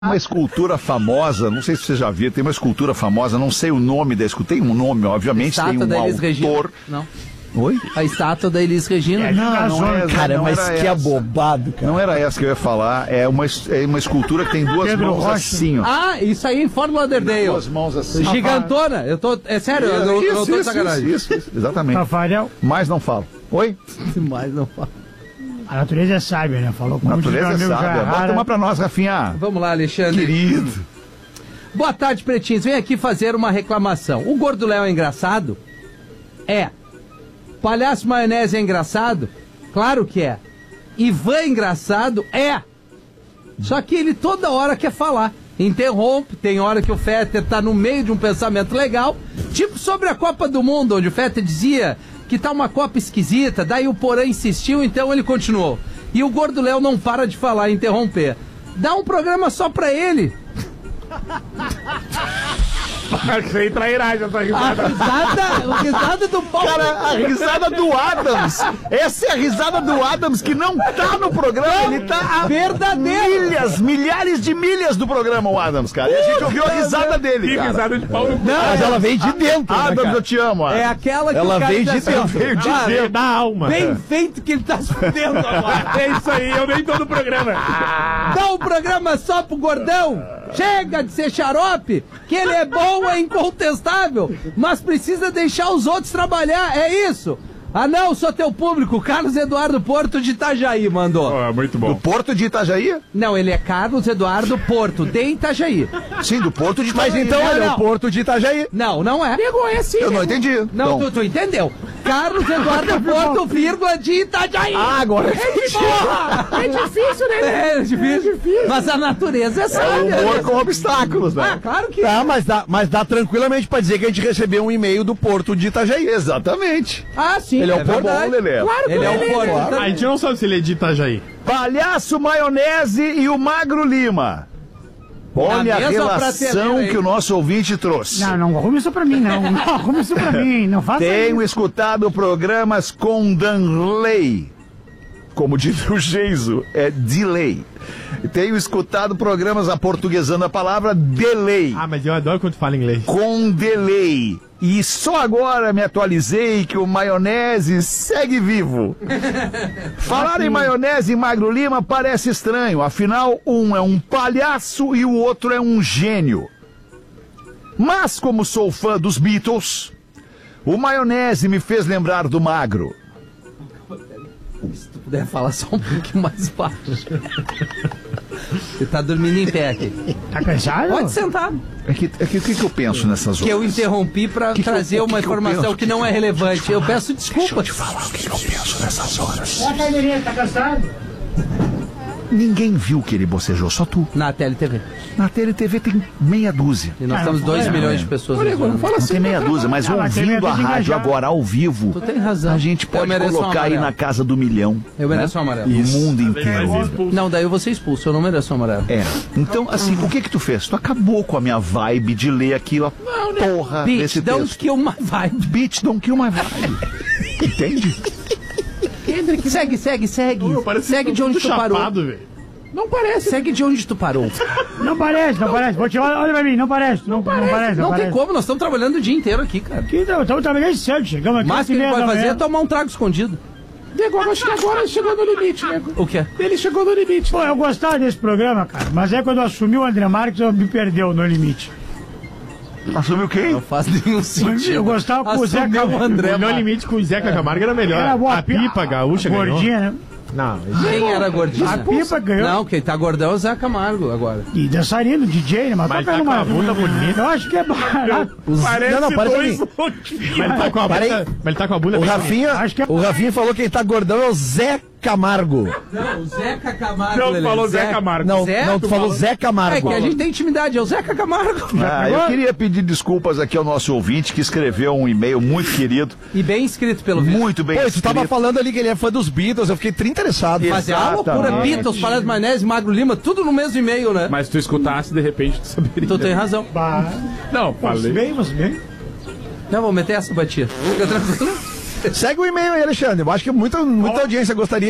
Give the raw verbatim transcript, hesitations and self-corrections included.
Uma escultura famosa, não sei se você já viu, tem uma escultura famosa, não sei o nome da escultura, tem um nome, obviamente, tem um da Elis autor. Regina. Não. Oi? A estátua da Elis Regina. É, não, não é, cara, não mas era que essa. abobado, cara. Não era essa que eu ia falar, é uma, é uma escultura que tem duas Pedro mãos Rocha. assim, ó. Ah, isso aí em Fort Lauderdale. Duas mãos assim. Gigantona. Eu tô, é sério, eu, não- eu não tô de sacanagem. Isso, isso, exatamente. Rafael, Mas não falo. Oi? Mas não fala. a natureza é sábia, né? Falou com A muito natureza é amigo sábia. Bota Jarrara. uma pra nós, Rafinha. Vamos lá, Alexandre. Querido. Boa tarde, pretinhos. Vem aqui fazer uma reclamação. O Gordo Léo é engraçado? É. Palhaço Maionese é engraçado? Claro que é. Ivan é engraçado? É. Só que ele toda hora quer falar. Interrompe, tem hora que o Fetter tá no meio de um pensamento legal, tipo sobre a Copa do Mundo, onde o Fetter dizia que tá uma Copa esquisita, daí o Porã insistiu, então ele continuou. E o Gordo Léo não para de falar e interromper. Dá um programa só pra ele. Achei trairagem essa A risada. risada, a risada do Paulo. Cara, a risada do Adams. Essa é a risada do Adams que não tá no programa. Ele tá a verdadeiro. milhas, milhares de milhas do programa, o Adams, cara. E a gente ouviu a risada dele, Que cara. risada de pau no cu. Mas ela veio de dentro, né, Adams, cara? eu te amo, É Adams. aquela que Ela o cara veio já de assim, dentro. Veio de cara, dentro. Da alma. bem feito que ele tá se fudendo agora. É isso aí, eu nem tô no programa. Dá um programa só pro gordão. Chega de ser xarope, que ele é bom, é incontestável, mas precisa deixar os outros trabalhar, é isso. Ah não, sou teu público, Carlos Eduardo Porto de Itajaí mandou. Oh, muito Do bom. Porto de Itajaí? Não, ele é Carlos Eduardo Porto, de Itajaí. Sim, do Porto de Itajaí. Mas então Não, olha, não. o Porto de Itajaí. Não, não é. Eu não entendi. Não, Então, tu, tu entendeu. Carlos Eduardo Porto, vírgula, de Itajaí. Ah, agora. Porra! É difícil, né? É difícil. Mas a natureza é sábia. humor né? com obstáculos, Ah, né? claro que Tá, mas dá, mas dá tranquilamente pra dizer que a gente recebeu um e-mail do Porto de Itajaí. Exatamente. Ah, sim. Ele é o Porto, verdade. Lelê. Claro que Ele ele é é o o Porto. Porto. A gente não sabe se ele é de Itajaí. Palhaço Maionese e o Magro Lima. Olha a mesma relação prateleira, hein? que o nosso ouvinte trouxe. Não, não arrume isso pra mim, não. Não arrume isso pra mim. Não faça Tenho isso. escutado programas com Danley. Como diz o Geiso, é delay. Tenho escutado programas aportuguesando a palavra delay. Ah, mas eu adoro quando tu fala inglês. Com delay. E só agora me atualizei que o Maionese segue vivo. Falar em Maionese e Magro Lima parece estranho. Afinal, um é um palhaço e o outro é um gênio. Mas como sou fã dos Beatles, o Maionese me fez lembrar do Magro. Se tu puder falar só um pouquinho mais baixo. Você tá dormindo em pé aqui. Tá cansado? Pode sentar. É que, é que o que, que eu penso nessas horas? Que eu interrompi pra Que que eu- trazer o que uma que eu informação penso? que não é relevante. Eu peço desculpas. falar o que, que eu penso nessas horas. Tá, Cadeirinha, tá cansado? Ninguém viu que ele bocejou, só tu. Na T L T V. Na T L T V tem meia dúzia. E nós Ah, temos não dois fala, milhões né? de pessoas. Olha, nos não vendo. fala Não assim. tem meia dúzia, mas Não, mas tem ouvindo a medo de rádio engajar. agora ao vivo, Tu tem razão. a gente Eu pode mereço um colocar aí amarelo. na casa do milhão. Eu mereço um amarelo. O mundo inteiro. Não, daí eu vou ser expulso. Eu não mereço um amarelo. É. Então, assim, o que que tu fez? Tu acabou com a minha vibe de ler aqui a porra Bitch, desse don't texto. kill my vibe. Bitch, don't kill my vibe. Entende? Segue, segue, segue. Meu, parece Segue de onde tu parou. chapado, velho. Não parece. Segue de onde tu parou. Não parece, não parece. Vou te olha, olha pra mim, não parece. Não, não parece, não, Não tem parece. como, nós estamos trabalhando o dia inteiro aqui, cara. Que não, estamos trabalhando cedo, chegamos aqui. Mas o que oito e ele meia vai da fazer manhã. é tomar um trago escondido. Agora, acho que agora chegou no limite, né? O quê? Ele chegou no limite. Pô, eu gostava desse programa, cara, mas é quando eu assumi o André Marques, eu me perdeu no limite. Assumiu quem? Não faz nenhum sentido. Eu gostava com o Zé Assumiu Camargo. o André O No Marques. Limite com o Zeca Camargo era melhor. Era boa, a pipa gaúcha ganhou. gordinha, né? Não, Quem era gordinho? A pipa ganhou. Não, quem tá gordão é o Zé Camargo agora. E dançarino, D J, né? Mas, Mas toca tá numa- com a bunda bonita. Eu acho que é barato. parece Não, não, para dois aí. montinhos. Mas ele tá com a Para aí. bunda, mas ele tá com a bunda O bem Rafinha, bonita. acho que é- o Rafinha falou que quem tá gordão é o Zé Camargo. Não, o Zeca Camargo. Não, Lelê. falou Zé Camargo. Não, Zé, não, tu falou Zé Camargo. É que a gente tem intimidade, é o Zeca Camargo. Ah, eu queria pedir desculpas aqui ao nosso ouvinte que escreveu um e-mail muito querido, E bem inscrito pelo vídeo. muito bem Pô, tu tava escrito. falando ali que ele é fã dos Beatles, eu fiquei tri interessado. Mas é uma loucura, Exatamente. Beatles, Palhaço Maionese, Magro Lima, tudo no mesmo e-mail, né? Mas se tu escutasse, de repente, tu saberia. Tu tem razão. Bah, Não, você falei. bem, você bem. Não, vou meter essa batia. Fica tranquilo. Segue o e-mail aí, Alexandre. Eu acho que muita, muita audiência gostaria